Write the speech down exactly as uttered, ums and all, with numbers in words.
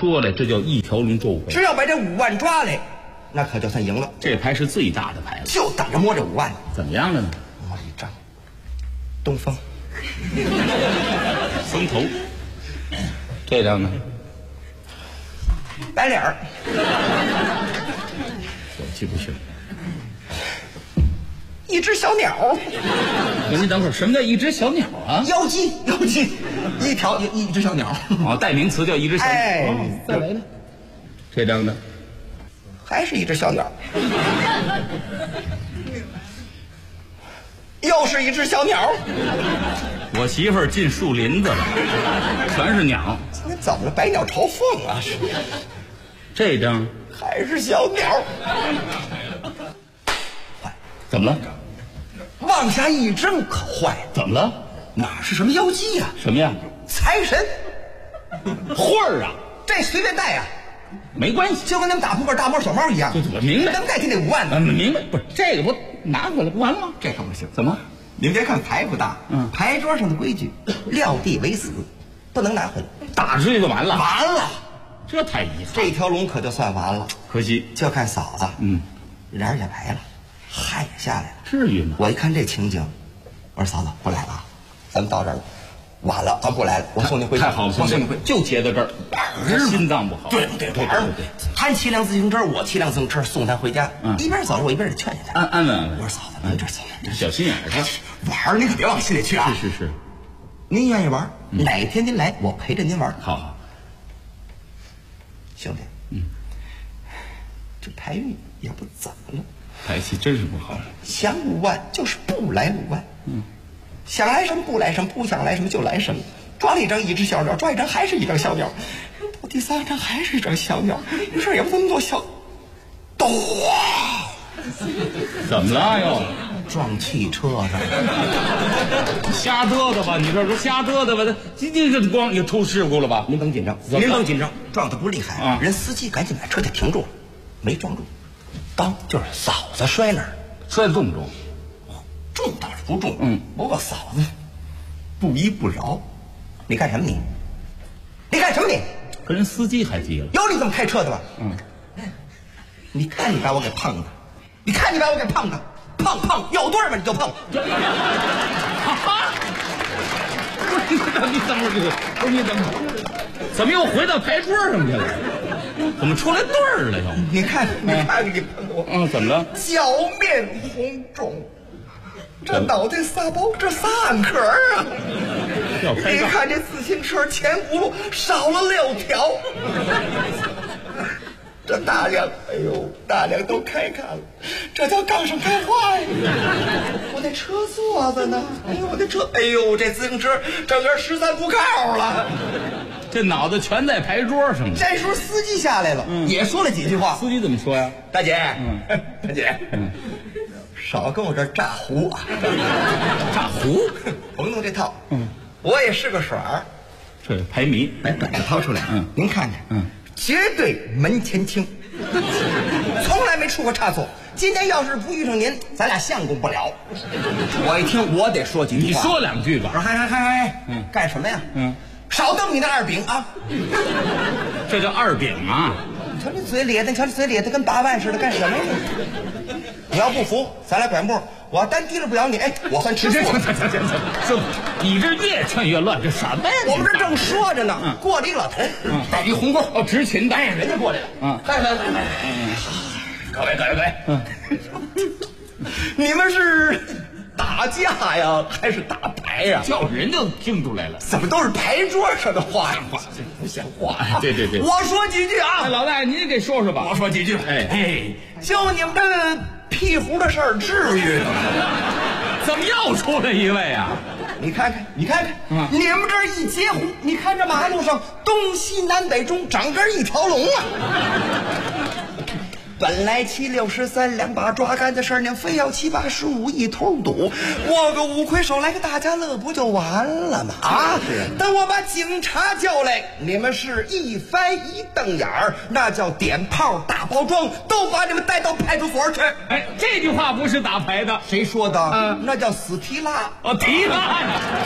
捉来，这叫一条龙捉五回。 只要把这五万抓来，那可就算赢了。 这牌是最大的牌了， 就等着摸这五万。 怎么样了呢？ 摸一张，东风， 风头。这张呢？ 白脸儿。 手气不行。 一只小鸟。 您等会儿，什么叫一只小鸟啊？ 妖姬，妖姬，一条一一只小鸟。 哦，代名词叫一只小鸟。 哎， 哦、再来呢？这张呢？ 还是一只小鸟。又是一只小鸟。 我媳妇儿进树林子了，全是鸟。 你怎么了？百鸟朝凤啊！是。 这张还是小鸟。 怎么了？ 往下一扔可坏了。 怎么了？ 哪是什么妖姬呀、啊？ 什么呀？ 财神画儿啊！ 这随便带呀、啊， 没关系， 就跟咱们打扑克大猫小猫一样。 我明白， 能代替那五万的。 嗯，明白。不是这个，我拿回来不完了吗？ 这可不行。 怎么？ 您别看牌不大， 嗯， 牌桌上的规矩，撂地为死，不能拿回来。 打出去就完了。 完了， 这太遗憾。 这条龙可就算完了。 可惜， 就看嫂子， 嗯， 人也牌了。汗也下来了， 至于吗？ 我一看这情景，我说嫂子不来了，咱们到这儿了，晚了，咱不来了，我送你回去。 太好了， 我送你回， 就接到这儿，他心脏不好。 对对对对对，他骑辆自行车，我骑辆自行车送他回家， 嗯， 一边走着我一边得劝劝他， 安安稳安稳。 我说嫂子，您这走， 这小心眼儿，他玩儿您可别往心里去啊。 是是是， 您愿意玩，哪天您来，我陪着您玩。 好好， 兄弟， 嗯， 这牌运也不怎么了。 牌气真是不好， 想五万就是不来五万，嗯，想来什么不来什么，不想来什么就来什么。抓了一张一只小鸟，抓一张还是一张小鸟，到第三张还是一张小鸟，这事也不这么多小，咚， 怎么了又？ 撞汽车上， 瞎嘚嘚吧？你这是瞎嘚嘚吧？这这这光你出事故了吧？ 您甭紧张，您甭紧张，撞得不厉害啊！人司机赶紧把车就停住了，没撞住。当就是嫂子摔那儿， 摔得重不重？ 重倒是不重， 嗯， 不过嫂子不依不饶。你干什么你？你干什么你？ 跟人司机还急了。 有你这么开车的吧？ 嗯， 你看你把我给碰的，你看你把我给碰的，碰碰有对吗？你就碰。 哈哈！不是你等会儿，不是你等会儿，怎么又回到牌桌上去了？怎么出来对儿了又？ 你看，你看，你碰我， 嗯，怎么了？ 脚面红肿，这脑袋仨包，这仨暗壳啊！你看这自行车前轱辘少了六条，这大梁，哎呦，大梁都开开了，这叫杠上开花呀！我那车座子呢？哎呦，我的车，哎呦，这自行车整个十三不靠了。 这脑子全在牌桌上了。 这时候司机下来了， 嗯、 也说了几句话。 司机怎么说呀？ 大姐， 嗯， 大姐，嗯，少跟我这炸胡啊！ 炸胡， 甭弄这套。 嗯， 我也是个耍儿。 这牌迷， 来，本子掏出来。 嗯， 您看看， 嗯， 绝对门前清，从来没出过差错。今天要是不遇上您，咱俩相公不了。我一听，我得说几句话。 你说两句吧。 我说，嗨嗨嗨嗨，嗯，干什么呀？ 嗯。 少瞪你那二饼啊！ 这叫二饼啊！ 你瞧这嘴咧的，你瞧这嘴咧的跟八万似的，干什么呀？你要不服，咱俩拐步，我要单提了不了你，哎，我算吃素。 行行行行行，师傅，你这越劝越乱，这什么呀？ 我们这正说着呢，嗯、过了一个老头，嗯、戴一红棍， 哦，执勤的， 哎，人家过来了， 嗯， 来来来来， 嗯， 各位各位各位， 嗯， 你们是打架呀，还是打牌呀？ 叫人就听出来了， 怎么都是牌桌上的话呀？这不像话呀！ 对对对， 我说几句啊， 老大您给说说吧。 我说几句， 哎哎，就你们这屁胡的事儿，至于吗？ 怎么又出来一位啊？ 你看看，你看看， 嗯、 你们这儿一截胡，你看这马路上东西南北中长根一条龙啊！本来七六十三两把抓干的事儿，您非要七八十五一头堵，握个五魁首来个大家乐不就完了吗？啊！等我把警察叫来，你们是一翻一瞪眼儿，那叫点炮大包装，都把你们带到派出所去。 哎，这句话不是打牌的， 谁说的？ 嗯， 那叫死提拉。 哦，提拉呀。